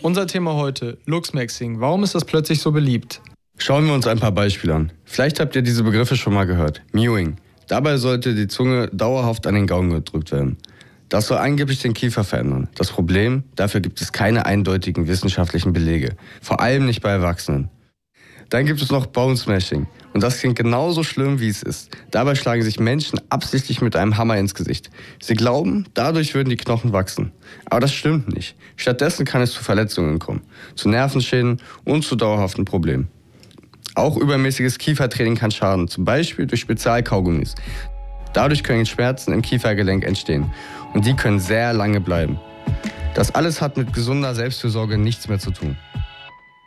Unser Thema heute, Luchsmaxing. Warum ist das plötzlich so beliebt? Schauen wir uns ein paar Beispiele an. Vielleicht habt ihr diese Begriffe schon mal gehört. Mewing. Dabei sollte die Zunge dauerhaft an den Gaumen gedrückt werden. Das soll angeblich den Kiefer verändern. Das Problem, dafür gibt es keine eindeutigen wissenschaftlichen Belege. Vor allem nicht bei Erwachsenen. Dann gibt es noch Bone Smashing. Und das klingt genauso schlimm, wie es ist. Dabei schlagen sich Menschen absichtlich mit einem Hammer ins Gesicht. Sie glauben, dadurch würden die Knochen wachsen. Aber das stimmt nicht. Stattdessen kann es zu Verletzungen kommen, zu Nervenschäden und zu dauerhaften Problemen. Auch übermäßiges Kiefertraining kann schaden, zum Beispiel durch Spezialkaugummis. Dadurch können Schmerzen im Kiefergelenk entstehen und die können sehr lange bleiben. Das alles hat mit gesunder Selbstfürsorge nichts mehr zu tun.